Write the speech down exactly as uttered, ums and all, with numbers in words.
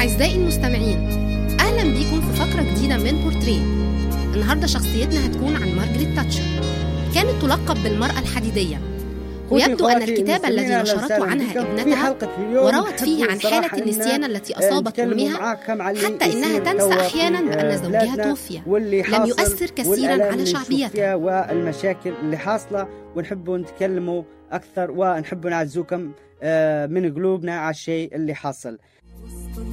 أعزائي المستمعين، أهلا بيكم في فقرة جديدة من بورتريه. النهاردة شخصيتنا هتكون عن مارغريت تاتشر. كانت تلقب بالمرأة الحديدية، ويبدو أن الكتاب الذي نشرته عنها ابنتها وروت فيه عن حالة النسيان التي أصابت أمها، حتى إنها تنسى أحيانا بأن زوجها توفي، لم يؤثر كثيرا على شعبيتها والمشاكل اللي حاصلة. ونحب نتكلموا أكثر ونحب نعزوكم من قلوبنا على الشيء اللي حاصل.